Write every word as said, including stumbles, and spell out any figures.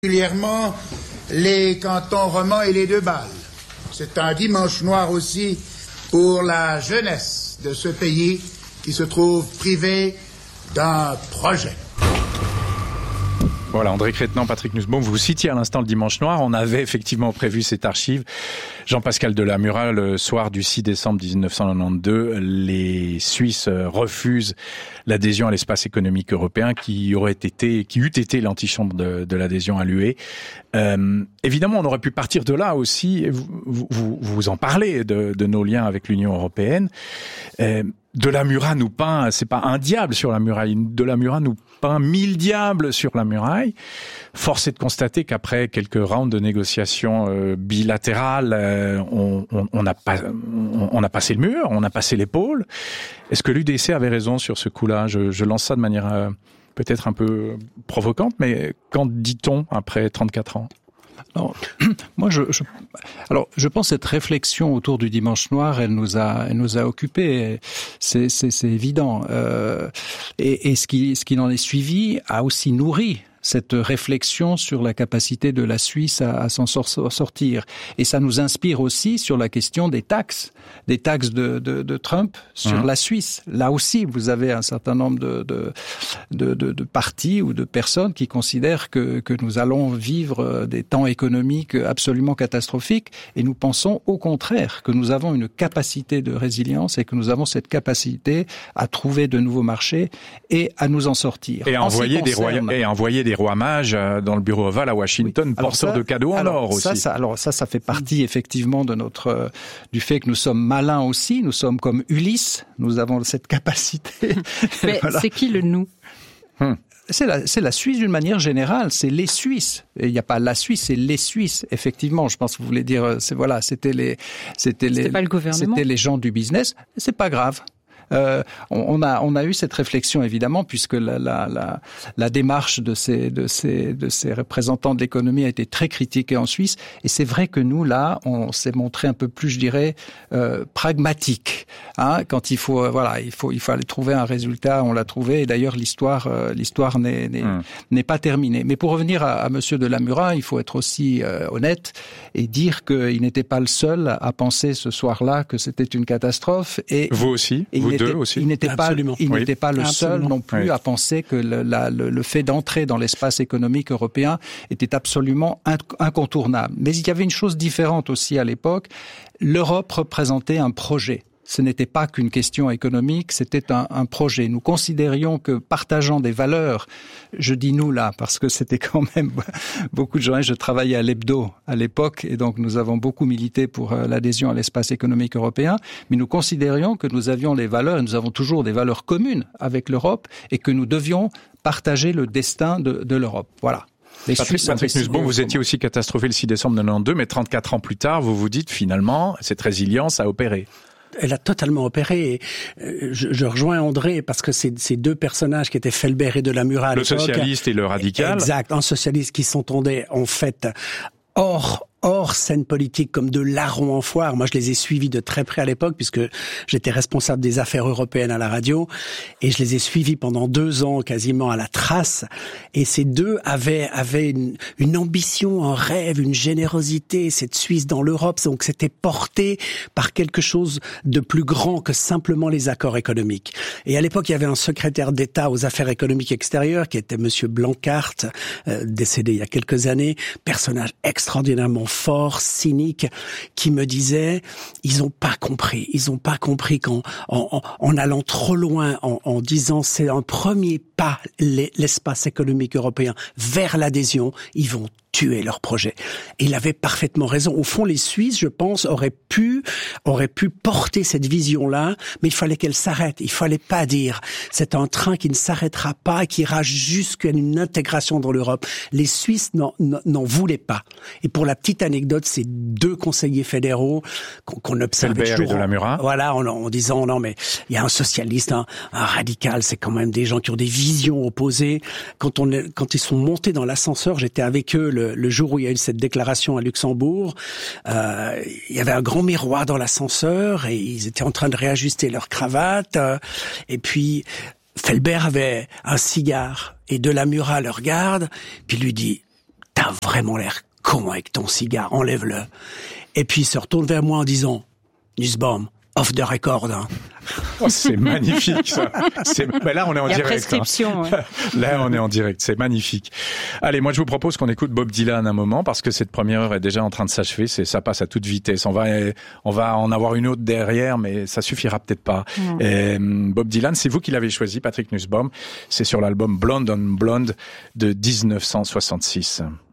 Particulièrement les cantons romans et les Deux-Balles. C'est un dimanche noir aussi pour la jeunesse de ce pays qui se trouve privé d'un projet. Voilà, André Crétenant, Patrick Nussbaum, vous citiez à l'instant le Dimanche Noir. On avait effectivement prévu cette archive. Jean-Pascal Delamura, le soir du six décembre dix-neuf cent quatre-vingt-douze, les Suisses refusent l'adhésion à l'espace économique européen qui aurait été, qui eût été l'antichambre de, de l'adhésion à l'U E. Euh, évidemment, on aurait pu partir de là aussi. Vous, vous, vous en parlez de, de nos liens avec l'Union européenne. Euh, Delamura nous peint, c'est pas un diable sur la muraille, Delamura nous peint mille diables sur la muraille. Force est de constater qu'après quelques rounds de négociations euh, bilatérales, euh, on, on, on, a pas, on, on a passé le mur, on a passé l'épaule. Est-ce que l'U D C avait raison sur ce coup-là ? je, je lance ça de manière euh, peut-être un peu provocante, mais qu'en dit-on après trente-quatre ans ? Non, moi, je, je, alors, je pense que cette réflexion autour du Dimanche Noir, elle nous a, elle nous a occupés. C'est, c'est, c'est évident. Euh, et, et ce qui, ce qui en est suivi a aussi nourri cette réflexion sur la capacité de la Suisse à, à s'en sortir. Et ça nous inspire aussi sur la question des taxes, des taxes de, de, de Trump sur mmh. la Suisse. Là aussi, vous avez un certain nombre de, de, de, de, de partis ou de personnes qui considèrent que, que nous allons vivre des temps économiques absolument catastrophiques. Et nous pensons au contraire que nous avons une capacité de résilience et que nous avons cette capacité à trouver de nouveaux marchés et à nous en sortir. Et à envoyer des royaumes, et à envoyer des rois mages dans le bureau ovale à Washington, oui. porteurs de cadeaux en or aussi. Ça, ça, alors ça, ça fait partie effectivement de notre euh, du fait que nous sommes malins aussi. Nous sommes comme Ulysse. Nous avons cette capacité. Mais voilà. C'est qui le nous ? hum. C'est la, c'est la Suisse d'une manière générale. C'est les Suisses. Et il n'y a pas la Suisse, c'est les Suisses. Effectivement, je pense que vous voulez dire, c'est voilà, c'était les, c'était, c'était les, pas le gouvernement. C'était les gens du business. C'est pas grave. Euh, on a on a eu cette réflexion évidemment puisque la la la, la démarche de ces de ces de ces représentants de l'économie a été très critiquée en Suisse et c'est vrai que nous là on s'est montré un peu plus je dirais euh, pragmatique hein quand il faut euh, voilà il faut il faut aller trouver un résultat on l'a trouvé et d'ailleurs l'histoire euh, l'histoire n'est n'est, mmh. n'est pas terminée mais pour revenir à, à Monsieur Delamura il faut être aussi euh, honnête et dire qu'il n'était pas le seul à penser ce soir-là que c'était une catastrophe et vous aussi et vous Deux aussi. Il n'était Absolument. pas, il oui. n'était pas le Absolument. seul non plus oui. à penser que le, la, le, le fait d'entrer dans l'espace économique européen était absolument incontournable. Mais il y avait une chose différente aussi à l'époque. L'Europe représentait un projet. Ce n'était pas qu'une question économique, c'était un, un projet. Nous considérions que partageant des valeurs, je dis nous là, parce que c'était quand même beaucoup de gens, je travaillais à l'Hebdo à l'époque, et donc nous avons beaucoup milité pour l'adhésion à l'espace économique européen, mais nous considérions que nous avions les valeurs, et nous avons toujours des valeurs communes avec l'Europe, et que nous devions partager le destin de, de l'Europe. Voilà. Les Patrick, Patrick Nussbaum, vous étiez aussi catastrophé le six décembre quatre-vingt-douze, mais trente-quatre ans plus tard, vous vous dites finalement, cette résilience a opéré. Elle a totalement opéré. Je, je rejoins André parce que c'est ces deux personnages qui étaient Felbert et Delamura à l'époque. Le socialiste et le radical. Exact, un socialiste qui s'entendait en fait hors hors scène politique comme de larron en foire. Moi, je les ai suivis de très près à l'époque puisque j'étais responsable des affaires européennes à la radio et je les ai suivis pendant deux ans quasiment à la trace. Et ces deux avaient avaient une, une ambition, un rêve, une générosité, cette Suisse dans l'Europe. Donc, c'était porté par quelque chose de plus grand que simplement les accords économiques. Et à l'époque, il y avait un secrétaire d'État aux affaires économiques extérieures qui était Monsieur Blancart, euh, décédé il y a quelques années, personnage extraordinairement fort, cynique, qui me disait ils ont pas compris, ils ont pas compris qu'en en, en, en allant trop loin, en, en disant c'est un premier pas l'espace économique européen vers l'adhésion, ils vont tuer leur projet. Et il avait parfaitement raison. Au fond, les Suisses, je pense, auraient pu, auraient pu porter cette vision-là, mais il fallait qu'elle s'arrête. Il fallait pas dire, c'est un train qui ne s'arrêtera pas, qui ira jusqu'à une intégration dans l'Europe. Les Suisses n'en, n'en voulaient pas. Et pour la petite anecdote, ces deux conseillers fédéraux qu'on, qu'on observait Felbert toujours, et Delamura. Voilà, en, en disant, non, mais il y a un socialiste, un, un radical, c'est quand même des gens qui ont des visions opposées. Quand on est, quand ils sont montés dans l'ascenseur, j'étais avec eux le, le jour où il y a eu cette déclaration à Luxembourg, euh, il y avait un grand miroir dans l'ascenseur et ils étaient en train de réajuster leur cravate. Euh, et puis, Felbert avait un cigare et Delamura le regarde, puis lui dit t'as vraiment l'air con avec ton cigare, enlève-le. Et puis il se retourne vers moi en disant, Nussbaum, off the record. Hein. Oh, c'est magnifique ça. C'est... Ben là on est en Il y a direct. prescription. Hein. Ouais. Là on est en direct, c'est magnifique. Allez, moi je vous propose qu'on écoute Bob Dylan un moment parce que cette première heure est déjà en train de s'achever. C'est ça passe à toute vitesse. On va on va en avoir une autre derrière, mais ça suffira peut-être pas. Mmh. Et, Bob Dylan, c'est vous qui l'avez choisi, Patrick Nussbaum. C'est sur l'album Blonde on Blonde de dix-neuf cent soixante-six.